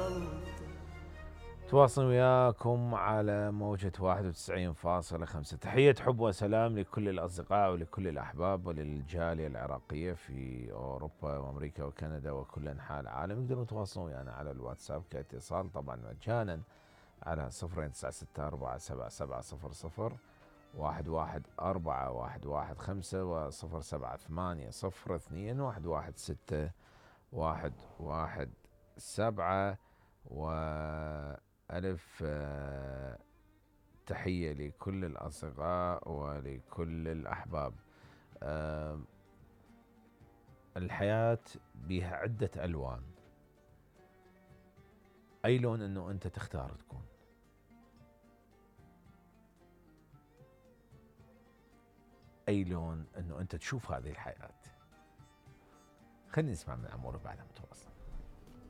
تواصل وياكم على موجة 91.5. تحية حب وسلام لكل الأصدقاء ولكل الأحباب وللجالية العراقية في أوروبا وأمريكا وكندا وكل أنحاء العالم. يقدرون يتواصلون ويانا على الواتساب كاتصال طبعا مجانا على 0964777000 114115 و012-116-117. وألف تحية لكل الأصدقاء ولكل الأحباب. الحياة بها عدة ألوان، أي لون أنه أنت تختار تكون. أي لون أنه أنت تشوف هذه الحياة. خلينا نسمع من أمور بعد متواصل.